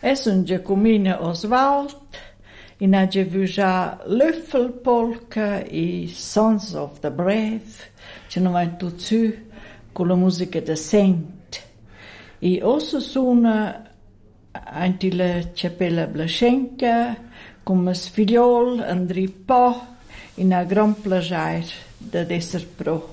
Es un Giacomina Oswald, in ha già già Löffelpolka e Sons of the Brave, che non va tutto su con la musica da Saint. E ossa suona anche la Cappella Blaschenka, come sfigliol Andri Po, in ha gran plagiar da esser pro.